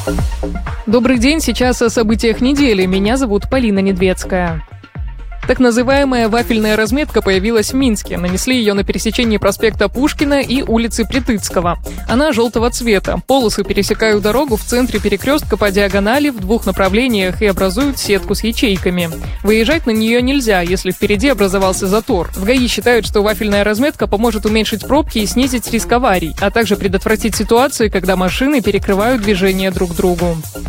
Добрый день, сейчас о событиях недели. Меня зовут Полина Недведская. Так называемая вафельная разметка появилась в Минске. Нанесли ее на пересечении проспекта Пушкина и улицы Притыцкого. Она желтого цвета. Полосы пересекают дорогу в центре перекрестка по диагонали в двух направлениях и образуют сетку с ячейками. Выезжать на нее нельзя, если впереди образовался затор. В ГАИ считают, что вафельная разметка поможет уменьшить пробки и снизить риск аварий, а также предотвратить ситуации, когда машины перекрывают движение друг другу.